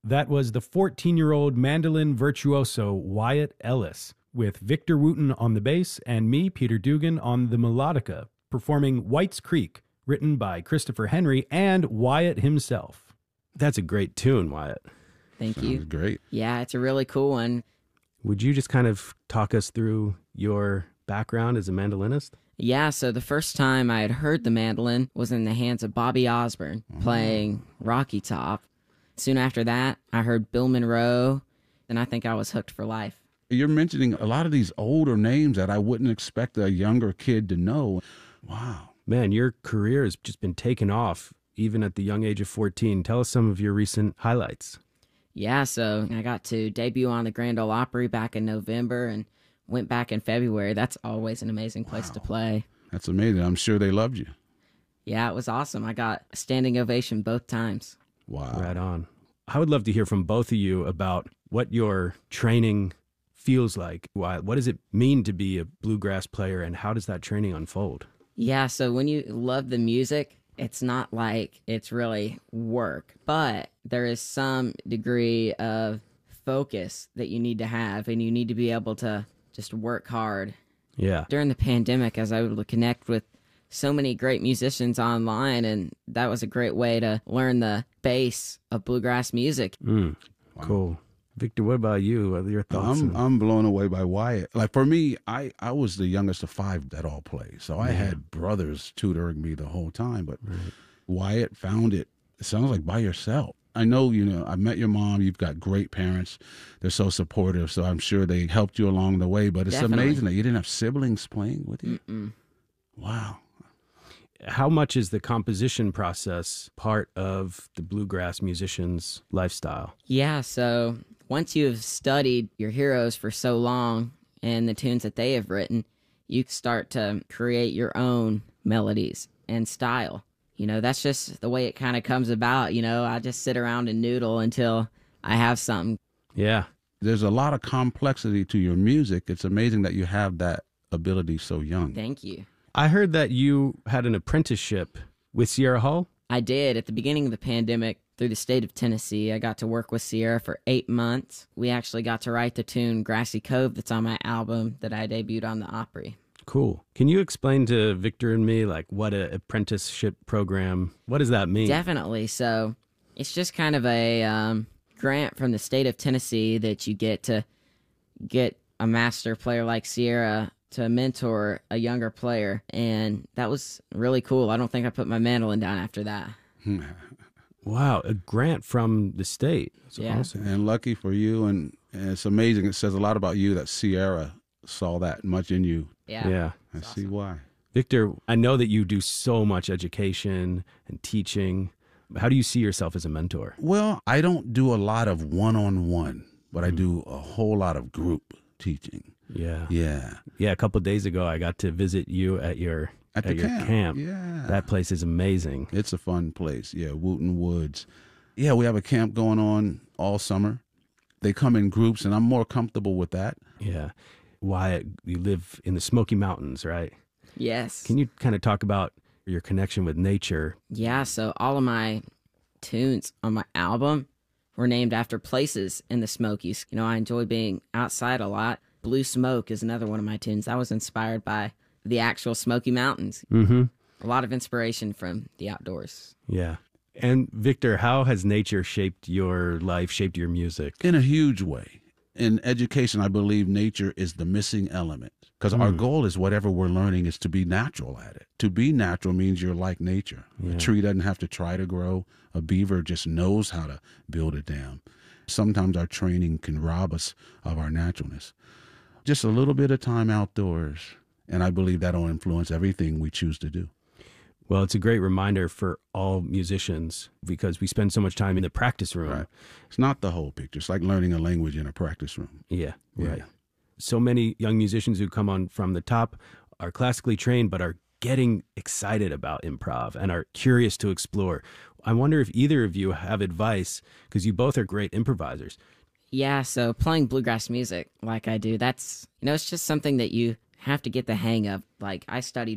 That was the 14-year-old mandolin virtuoso Wyatt Ellis, with Victor Wooten on the bass and me, Peter Dugan, on the melodica, performing White's Creek, written by Christopher Henry and Wyatt himself. That's a great tune, Wyatt. Thank you. Sounds great. Yeah, it's a really cool one. Would you just kind of talk us through your background as a mandolinist? Yeah, so the first time I had heard the mandolin was in the hands of Bobby Osborne playing Rocky Top. Soon after that, I heard Bill Monroe, and I think I was hooked for life. You're mentioning a lot of these older names that I wouldn't expect a younger kid to know. Wow. Man, your career has just been taken off, even at the young age of 14. Tell us some of your recent highlights. Yeah, so I got to debut on the Grand Ole Opry back in November and went back in February. That's always an amazing place to play. That's amazing. I'm sure they loved you. Yeah, it was awesome. I got a standing ovation both times. Wow. Right on. I would love to hear from both of you about what your training feels like. What does it mean to be a bluegrass player, and how does that training unfold? Yeah, so when you love the music, it's not like it's really work, but there is some degree of focus that you need to have, and you need to be able to just work hard. Yeah. During the pandemic, I was able to connect with so many great musicians online, and that was a great way to learn the base of bluegrass music. Wow. Cool. Victor, what about you? What are your thoughts? I'm blown away by Wyatt. Like for me, I was the youngest of 5 that all play. So I had brothers tutoring me the whole time. But Wyatt found it sounds like by yourself. I know, I met your mom. You've got great parents. They're so supportive. So I'm sure they helped you along the way. But it's amazing that you didn't have siblings playing with you. Wow. How much is the composition process part of the bluegrass musician's lifestyle? Yeah, so once you have studied your heroes for so long and the tunes that they have written, you start to create your own melodies and style. That's just the way it kind of comes about. I just sit around and noodle until I have something. Yeah. There's a lot of complexity to your music. It's amazing that you have that ability so young. Thank you. I heard that you had an apprenticeship with Sierra Hull. I did. At the beginning of the pandemic, through the state of Tennessee, I got to work with Sierra for 8 months. We actually got to write the tune Grassy Cove that's on my album that I debuted on the Opry. Cool. Can you explain to Victor and me, like, what an apprenticeship program, what does that mean? Definitely. So it's just kind of a grant from the state of Tennessee that you get to get a master player like Sierra to mentor a younger player, and that was really cool. I don't think I put my mandolin down after that. Wow, a grant from the state. That's awesome. And lucky for you, and it's amazing. It says a lot about you that Sierra saw that much in you. Yeah. I see why. Victor, I know that you do so much education and teaching. How do you see yourself as a mentor? Well, I don't do a lot of one-on-one, but I do a whole lot of group teaching. Yeah. Yeah. Yeah, a couple of days ago, I got to visit you at your camp. Yeah. That place is amazing. It's a fun place. Yeah, Wooten Woods. Yeah, we have a camp going on all summer. They come in groups, and I'm more comfortable with that. Yeah. Wyatt, you live in the Smoky Mountains, right? Yes. Can you kind of talk about your connection with nature? Yeah, so all of my tunes on my album were named after places in the Smokies. I enjoy being outside a lot. Blue Smoke is another one of my tunes. That was inspired by the actual Smoky Mountains. Mm-hmm. A lot of inspiration from the outdoors. Yeah. And Victor, how has nature shaped your life, shaped your music? In a huge way. In education, I believe nature is the missing element, because our goal is whatever we're learning is to be natural at it. To be natural means you're like nature. Yeah. A tree doesn't have to try to grow. A beaver just knows how to build a dam. Sometimes our training can rob us of our naturalness. Just a little bit of time outdoors, and I believe that'll influence everything we choose to do. Well, it's a great reminder for all musicians because we spend so much time in the practice room. Right. It's not the whole picture. It's like learning a language in a practice room. Yeah, right. Yeah. So many young musicians who come on from the top are classically trained but are getting excited about improv and are curious to explore. I wonder if either of you have advice, because you both are great improvisers. Yeah, so playing bluegrass music like I do, that's, it's just something that you have to get the hang of. Like, I studied